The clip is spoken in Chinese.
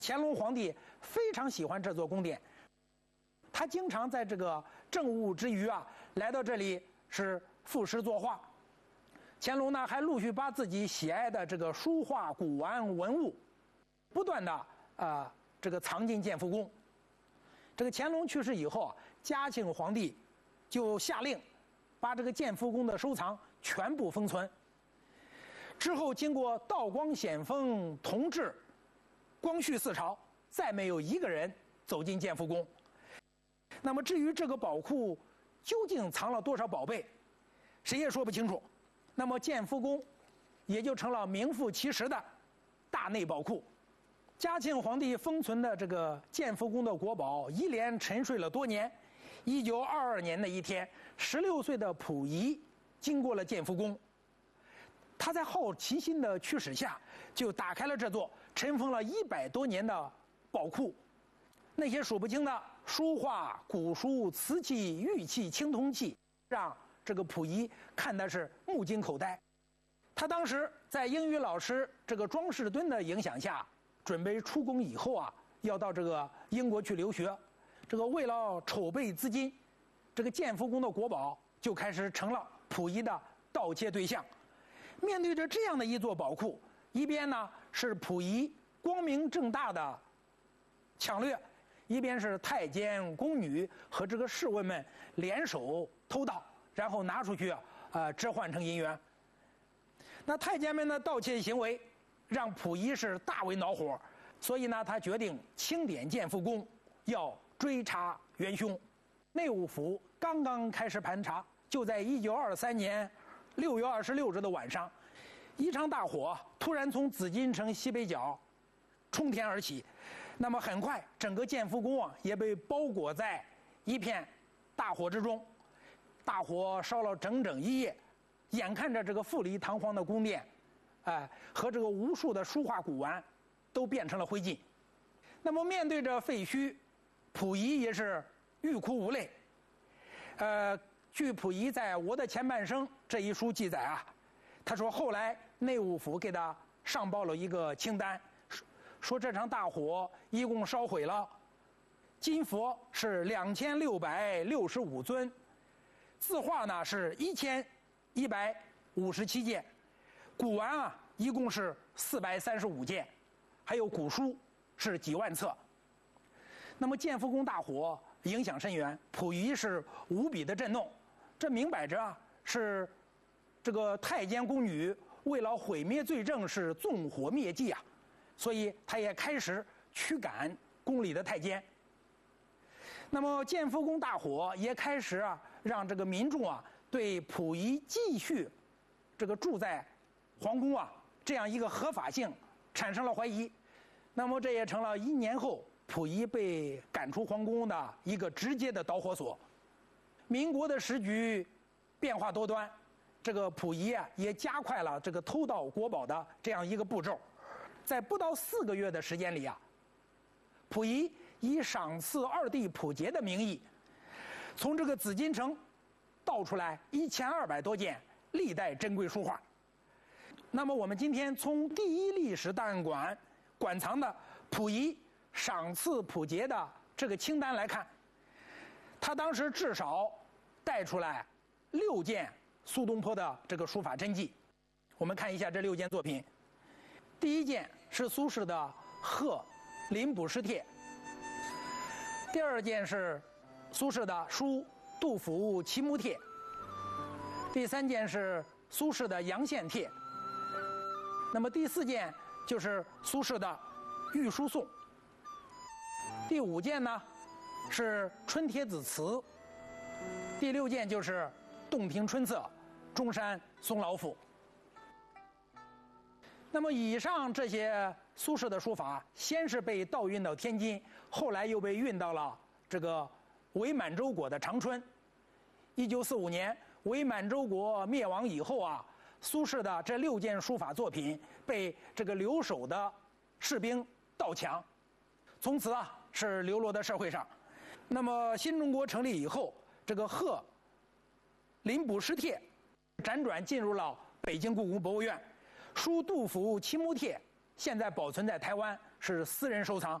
乾隆皇帝非常喜欢这座宫殿，他经常在这个政务之余啊，来到这里是赋诗作画。乾隆呢还陆续把自己喜爱的这个书画古玩文物，不断的这个藏进建福宫。这个乾隆去世以后啊，嘉庆皇帝就下令把这个建福宫的收藏全部封存。之后经过道光、咸丰、同治、光绪四朝，再没有一个人走进建福宫。那么至于这个宝库究竟藏了多少宝贝，谁也说不清楚。那么建福宫也就成了名副其实的大内宝库。嘉庆皇帝封存的这个建福宫的国宝一连沉睡了多年。1922年的一天，16岁的溥仪经过了建福宫，他在好奇心的驱使下，就打开了这座尘封了100多年的宝库。那些数不清的书画、古书、瓷器、玉器、青铜器，让这个溥仪看的是目惊口呆。他当时在英语老师这个庄士敦的影响下，准备出宫以后啊，要到这个英国去留学。这个为了筹备资金，这个建福宫的国宝就开始成了溥仪的盗窃对象。面对着这样的一座宝库，一边呢是溥仪光明正大的抢掠，一边是太监宫女和这个侍卫们联手偷盗，然后拿出去置换成银元。那太监们的盗窃行为让溥仪是大为恼火，所以呢他决定清点建福宫，要追查元凶。内务府刚刚开始盘查，就在1923年6月26日的晚上，一场大火突然从紫禁城西北角冲天而起。那么很快整个建福宫啊也被包裹在一片大火之中。大火烧了整整1夜，眼看着这个富丽堂皇的宫殿和这个无数的书画古玩都变成了灰烬。那么面对着废墟，溥仪也是欲哭无泪。据溥仪在《我的前半生》这一书记载啊，他说后来内务府给他上报了一个清单，说这场大火一共烧毁了金佛是2665尊，字画呢是1157件，古玩啊一共是435件，还有古书是几万册。那么建福宫大火影响深远，溥仪是无比的震怒。这明摆着是这个太监宫女为了毁灭罪证是纵火灭迹啊，所以他也开始驱赶宫里的太监。那么建福宫大火也开始让这个民众对溥仪继续这个住在皇宫这样一个合法性产生了怀疑。那么这也成了1年后溥仪被赶出皇宫的一个直接的导火索。民国的时局变化多端，这个溥仪也加快了这个偷盗国宝的这样一个步骤。在不到4个月的时间里溥仪以赏赐2弟溥杰的名义，从这个紫禁城盗出来1200多件历代珍贵书画。那么我们今天从第一历史档案馆馆藏的溥仪赏赐溥杰的这个清单来看，他当时至少带出来6件苏东坡的这个书法真迹。我们看一下这6件作品。第一件是苏轼的《贺林卜诗帖》，第二件是苏轼的《书杜甫齐墓帖》，第3件是苏轼的《阳羡帖》，那么第4件就是苏轼的《御书颂》，第5件呢是《春帖子词》，第6件就是《洞庭春色》中山松老府。那么以上这些苏轼的书法，先是被盗运到天津，后来又被运到了这个伪满洲国的长春。1945年伪满洲国灭亡以后苏轼的这6件书法作品被这个留守的士兵盗抢，从此是流落到社会上。那么新中国成立以后，这个《贺林卜诗帖》辗转进入了北京故宫博物院，《书杜甫齐墓帖》现在保存在台湾， 是私人收藏。